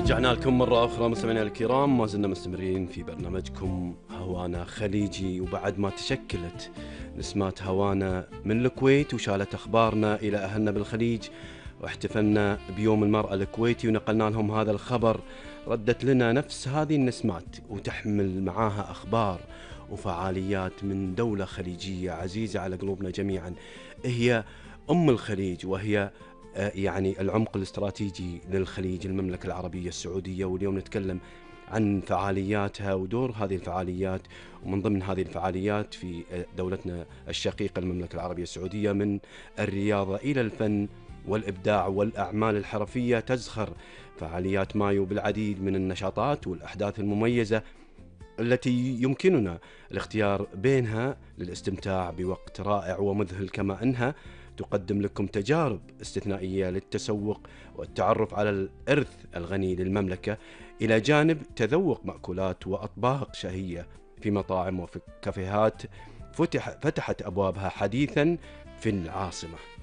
رجعنا لكم مرة أخرى مستمعينا الكرام، ما زلنا مستمرين في برنامجكم هوانا خليجي. وبعد ما تشكلت نسمات هوانا من الكويت وشالت أخبارنا إلى أهلنا بالخليج، واحتفلنا بيوم المرأة الكويتي ونقلنا لهم هذا الخبر، ردت لنا نفس هذه النسمات وتحمل معاها أخبار وفعاليات من دولة خليجية عزيزة على قلوبنا جميعا، هي أم الخليج، وهي يعني العمق الاستراتيجي للخليج، المملكة العربية السعودية. واليوم نتكلم عن فعالياتها ودور هذه الفعاليات، ومن ضمن هذه الفعاليات في دولتنا الشقيقة المملكة العربية السعودية، من الرياضة إلى الفن والإبداع والأعمال الحرفية، تزخر فعاليات مايو بالعديد من النشاطات والأحداث المميزة التي يمكننا الاختيار بينها للاستمتاع بوقت رائع ومذهل، كما أنها تقدم لكم تجارب استثنائية للتسوق والتعرف على الإرث الغني للمملكة، إلى جانب تذوق مأكولات وأطباق شهية في مطاعم وفي كافيهات فتحت أبوابها حديثا في العاصمة.